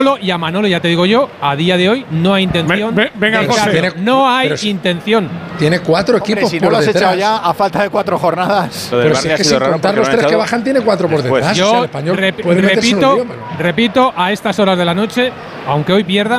Y a Manolo, ya te digo yo, a día de hoy no hay intención. Venga, de José. echarlo. No hay intención. Tiene 4 equipos si por no lo has detrás. echado ya a falta de 4 jornadas. Pero si es que sin contar los 3 que bajan, tiene 4 por detrás. Yo o sea, el Español puede meterse en un lío, pero- repito, a estas horas de la noche, aunque hoy pierda,